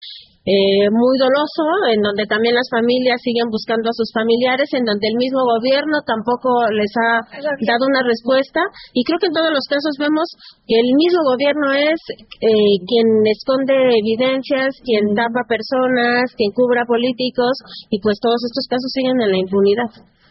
muy doloso, en donde también las familias siguen buscando a sus familiares, en donde el mismo gobierno tampoco les ha dado una respuesta, y creo que en todos los casos vemos que el mismo gobierno es quien esconde evidencias, quien tapa personas, quien cubra políticos, y pues todos estos casos siguen en la impunidad.